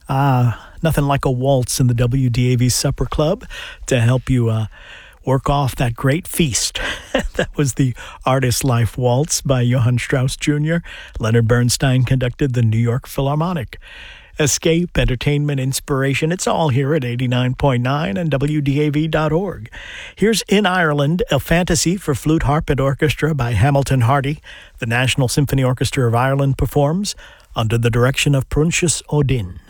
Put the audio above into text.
Nothing like a waltz in the WDAV Supper Club to help you work off that great feast. That was the Artist Life Waltz by Johann Strauss Jr. Leonard Bernstein conducted the New York Philharmonic. Escape, entertainment, inspiration, it's all here at 89.9 and WDAV.org. Here's In Ireland, a fantasy for flute, harp, and orchestra by Hamilton Hardy. The National Symphony Orchestra of Ireland performs under the direction of Prunchas O'Dinn.